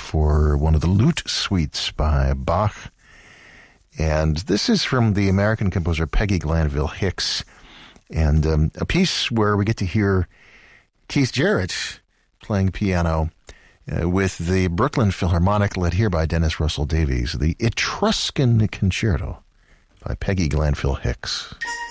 for one of the Lute Suites by Bach. And this is from the American composer Peggy Glanville Hicks, and a piece where we get to hear Keith Jarrett playing piano with the Brooklyn Philharmonic, led here by Dennis Russell Davies, the Etruscan Concerto by Peggy Glanville Hicks.